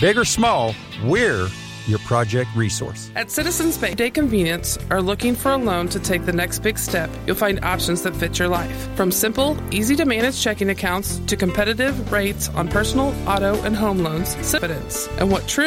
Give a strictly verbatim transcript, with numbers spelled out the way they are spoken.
Big or small, we're your project resource. At Citizens Bank, Day Convenience are looking for a loan to take the next big step. You'll find options that fit your life. From simple, easy-to-manage checking accounts to competitive rates on personal, auto, and home loans. Confidence. And what true